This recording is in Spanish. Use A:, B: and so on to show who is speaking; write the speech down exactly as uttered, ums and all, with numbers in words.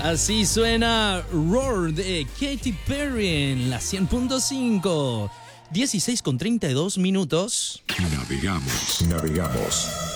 A: Así suena Roar de Katy Perry en la cien punto cinco. dieciséis con treinta y dos minutos.
B: Navegamos, navegamos